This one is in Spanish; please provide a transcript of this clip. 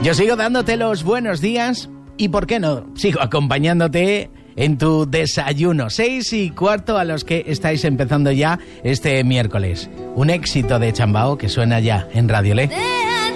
Yo sigo dándote los buenos días y, ¿por qué no? Sigo acompañándote en tu desayuno. 6:15 a los que estáis empezando ya este miércoles. Un éxito de Chambao que suena ya en Radio Le.